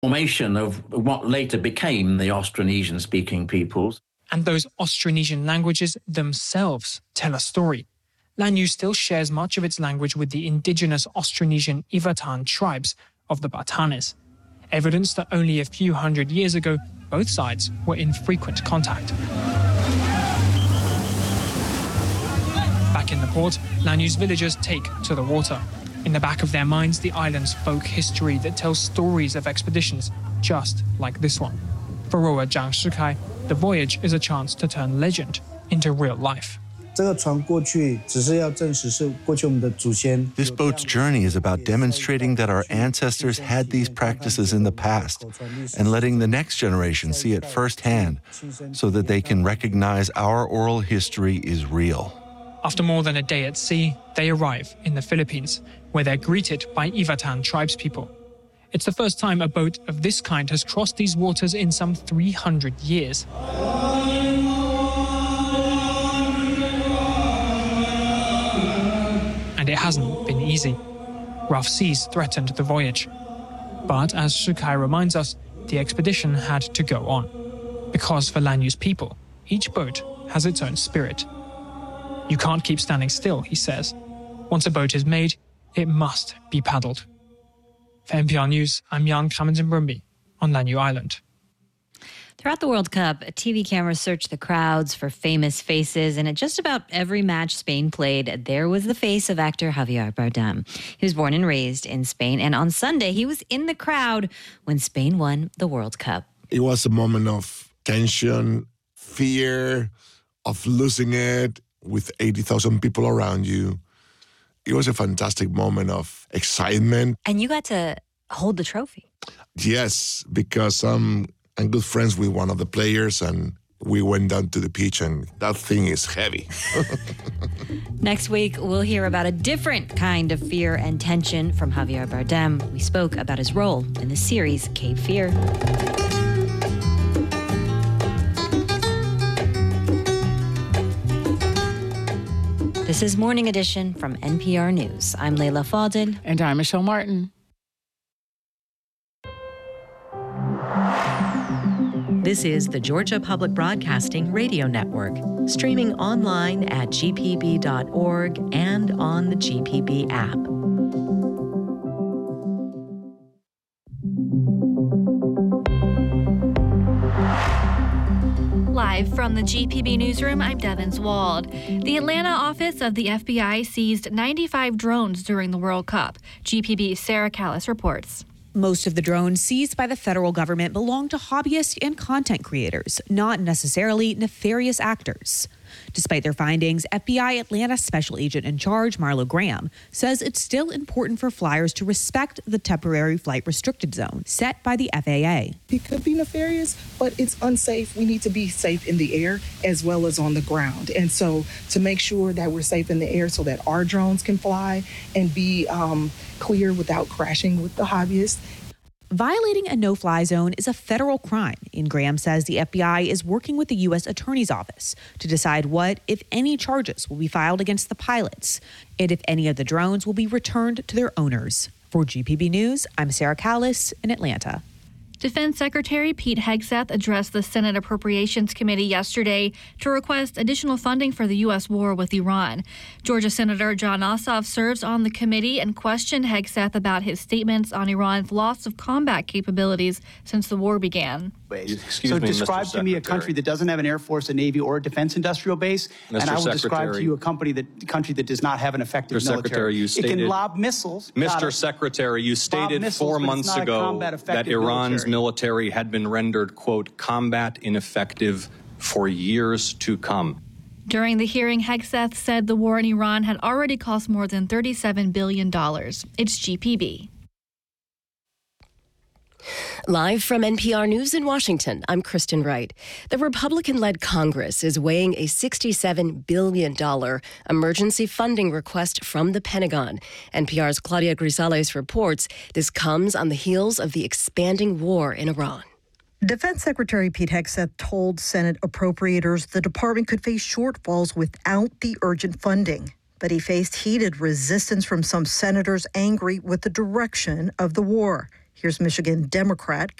formation of what later became the Austronesian-speaking peoples. And those Austronesian languages themselves tell a story. Lanyu still shares much of its language with the indigenous Austronesian Ivatan tribes of the Batanes, evidence that only a few hundred years ago, both sides were in frequent contact. Back in the port, Lanyu's villagers take to the water. In the back of their minds, the island's folk history that tells stories of expeditions just like this one. For rower Zhang Shikai, the voyage is a chance to turn legend into real life. This boat's journey is about demonstrating that our ancestors had these practices in the past and letting the next generation see it firsthand so that they can recognize our oral history is real. After more than a day at sea, they arrive in the Philippines, where they're greeted by Ivatan tribespeople. It's the first time a boat of this kind has crossed these waters in some 300 years. And it hasn't been easy. Rough seas threatened the voyage. But as Shikai reminds us, the expedition had to go on. Because for Lanyu's people, each boat has its own spirit. You can't keep standing still, he says. Once a boat is made, it must be paddled. For NPR News, I'm Jan Kramenden-Brumby on Lanyu Island. Throughout the World Cup, TV cameras searched the crowds for famous faces, and at just about every match Spain played, there was the face of actor Javier Bardem. He was born and raised in Spain, and on Sunday, he was in the crowd when Spain won the World Cup. It was a moment of tension, fear, of losing it with 80,000 people around you. It was a fantastic moment of excitement. And you got to hold the trophy. Yes, because I'm good friends with one of the players, and we went down to the pitch, and that thing is heavy. Next week, we'll hear about a different kind of fear and tension from Javier Bardem. We spoke about his role in the series Cape Fear. This is Morning Edition from NPR News. I'm Leila Fadel. And I'm Michelle Martin. This is the Georgia Public Broadcasting Radio Network, streaming online at gpb.org and on the GPB app. Live from the GPB newsroom, I'm Devins Wald. The Atlanta office of the FBI seized 95 drones during the World Cup. GPB's Sarah Callis reports. Most of the drones seized by the federal government belong to hobbyists and content creators, not necessarily nefarious actors. Despite their findings, FBI Atlanta Special Agent in Charge, Marlo Graham, says it's still important for flyers to respect the temporary flight restricted zone set by the FAA. It could be nefarious, but it's unsafe. We need to be safe in the air as well as on the ground. And so to make sure that we're safe in the air so that our drones can fly and be clear without crashing with the hobbyists. Violating a no-fly zone is a federal crime, and Graham says the FBI is working with the U.S. Attorney's Office to decide what, if any, charges will be filed against the pilots, and if any of the drones will be returned to their owners. For GPB News, I'm Sarah Callis in Atlanta. Defense Secretary Pete Hegseth addressed the Senate Appropriations Committee yesterday to request additional funding for the U.S. war with Iran. Georgia Senator Jon Ossoff serves on the committee and questioned Hegseth about his statements on Iran's loss of combat capabilities since the war began. So describe to me a country that doesn't have an Air Force, a Navy, or a defense industrial base, and I will describe to you a country that does not have an effective military. You stated, it can lob missiles. Mr. Secretary, you stated 4 months ago that Iran's military had been rendered, quote, combat ineffective for years to come. During the hearing, Hegseth said the war in Iran had already cost more than $37 billion. It's GPB. Live from NPR News in Washington, I'm Kristen Wright. The Republican-led Congress is weighing a $67 billion emergency funding request from the Pentagon. NPR's Claudia Grisales reports this comes on the heels of the expanding war in Iran. Defense Secretary Pete Hegseth told Senate appropriators the department could face shortfalls without the urgent funding. But he faced heated resistance from some senators angry with the direction of the war. Here's Michigan Democrat